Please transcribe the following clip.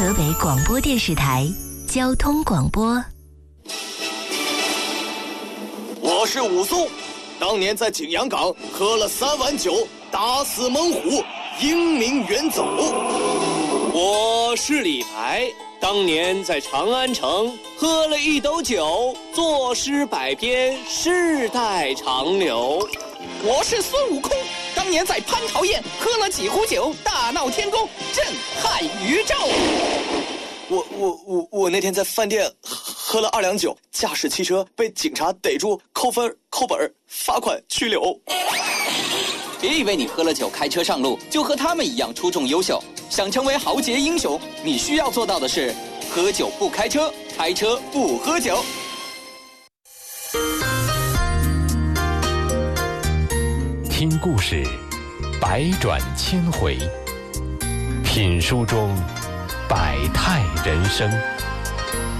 河北广播电视台交通广播。 我是武松，当年在景阳冈喝了3碗酒，打死猛虎，英名远走。 我是李白，当年在长安城喝了1斗酒，作诗百篇，世代长流。 我是孙悟空，当年在蟠桃宴喝了几壶酒，大闹天宫，震撼宇宙。 我那天在饭店喝了2两酒，驾驶汽车被警察逮住，扣分、扣本、罚款、拘留。 别以为你喝了酒开车上路就和他们一样出众优秀，想成为豪杰英雄，你需要做到的是喝酒不开车，开车不喝酒。 听故事，百转千回；品书中，百态人生。